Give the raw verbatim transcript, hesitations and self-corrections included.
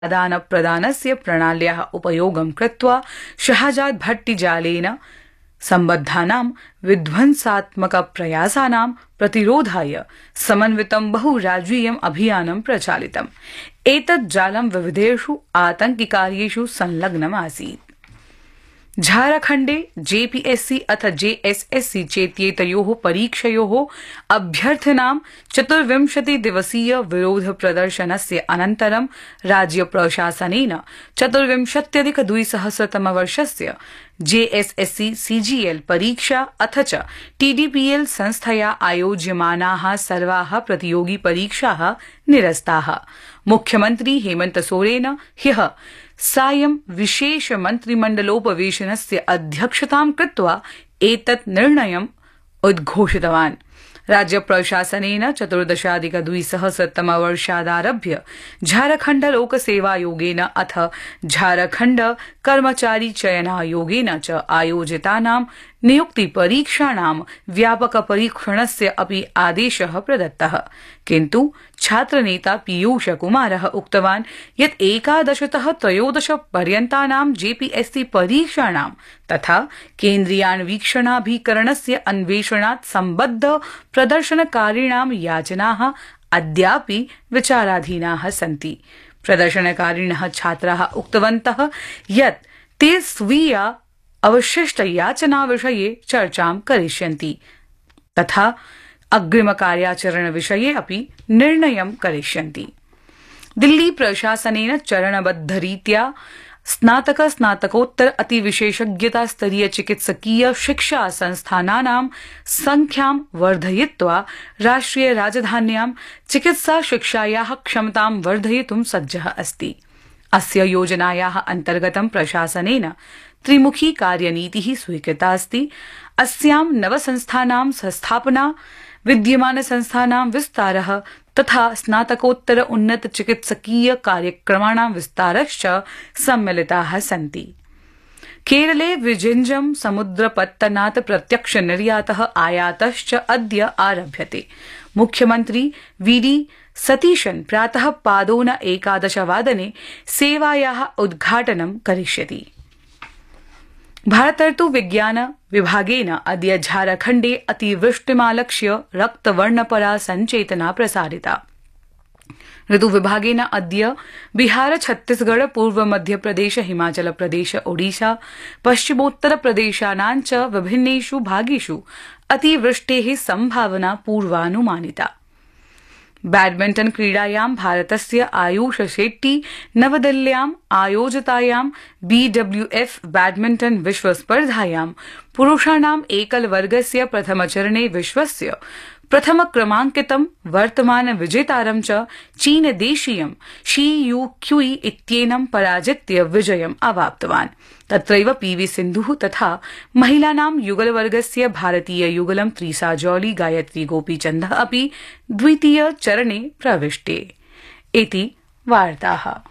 आदान प्रदानस्य प्रणाल्याः उपयोगं कृत्वा शहजाद भट्टिजालेन सम्बद्धानां विध्वंसात्मक प्रयासानां प्रतिरोधाय समन्वितं बहुराज्यीयम् अभियानं प्रचालितम्। एतत् जालं विविधेषु आतंकिकार्येषु संलग्नम् आसीत्। झारखण्डे जेपीएससी अथ जेएसएससी चेत्येतयोः परीक्षयोः अभ्यर्थिनां चतुर्विंशति दिवसीय विरोध प्रदर्शनस्य अनन्तरं राज्य प्रशासनेन चतुर्विंशत्यधिक द्विसहस्रतमवर्षस्य जेएसएससी सीजीएल परीक्षा अथ च टीडीपीएल संस्थया आयोज्यमानाः सर्वाः प्रतियोगी परीक्षाः निरस्ताः। मुख्यमन्त्री हेमन्त सोरेन ह्यः सायं विशेष मन्त्रिमण्डलोपवेशनस्य अध्यक्षतां कृत्वा एतत् निर्णयम् उद्घोषितवान्। राज्य प्रशासनेन चतुर्दशाधिक द्विसहस्रतमवर्षादारभ्य झारखण्ड लोकसेवायोगेन अथ झारखण्ड कर्मचारी चयनायोगेन च आयोजितानां नियुक्ति परीक्षाणां व्यापक परीक्षणस्य अपि आदेशः प्रदत्तः। किन्तु छात्रनेता पीयूष कुमारः उक्तवान् यत् एकादशतः त्रयोदश पर्यन्तानां जेपीएससी परीक्षाणां तथा केन्द्रीयान्वीक्षणाभिकरणस्य अन्वेषणात् सम्बद्ध प्रदर्शनकारिणां याचनाः अद्यापि विचाराधीनाः सन्ति। प्रदर्शनकारिणः छात्राः उक्तवन्तः यत् ते स्वीया अवशिष्ट याचना विषये चर्चां करिष्यन्ति तथा अग्रिम कार्याचरण विषये अपि निर्णयं करिष्यन्ति। दिल्ली प्रशासनेन चरणबद्धरीत्या स्नातक स्नातकोत्तर अतिविशेषज्ञता स्तरीय चिकित्सकीय शिक्षा संस्थानानां संख्यां वर्धयित्वा राष्ट्रिय राजधान्यां चिकित्सा शिक्षायाः क्षमतां वर्धयितुं सज्जः अस्ति। अस्य योजनायाः अन्तर्गतं प्रशासनेन त्रिमुखी कार्यनीतिः स्वीकृता अस्ति। अस्यां नवसंस्थानां संस्थापना, विद्यमान संस्थानां विस्तारः तथा स्नातकोत्तर उन्नत चिकित्सकीय कार्यक्रमाणां विस्तारश्च सम्मिलिताः सन्ति। केरले विजिञ्जम समुद्रपत्तनात् प्रत्यक्ष निर्यातः आयातश्च अद्य आरभ्यते। मुख्यमन्त्री वीडी सतीशन् प्रातः पादोन एकादशवादने सेवायाः उद्घाटनं करिष्यति। भारत ऋतु विज्ञान विभागेन अद्य झारखण्डे अतिवृष्टिमालक्ष्य रक्तवर्णपरा सञ्चेतना प्रसारिता। ऋतु विभागेन अद्य बिहार, छत्तीसगढ़, पूर्व मध्यप्रदेश, हिमाचल प्रदेश, ओडिशा, पश्चिमोत्तर प्रदेशानां च विभिन्नेषु भागेषु अतिवृष्टेः संभावना पूर्वानुमानिता। बैडमिंटन क्रीडायां भारतस्य आयुष शेट्टी नवदिल्ल्याम् आयोजितायां बीडब्ल्यूएफ बैडमिंटन विश्वस्पर्धायां पुरुषाणाम् एकलवर्गस्य प्रथमचरणे विश्वस्य प्रथमक्रमाङ्कितं वर्तमान विजेतारं च चीनदेशीयं शी यू क्यूई इत्येनं पराजित्य विजयम् अवाप्तवान्। तत्रैव पीवी सिन्धुः तथा महिलानां युगलवर्गस्य भारतीय युगलं त्रिसा जॉली गायत्री गोपीचन्दः अपि द्वितीय चरणे प्रविष्टे। इति वार्ताः।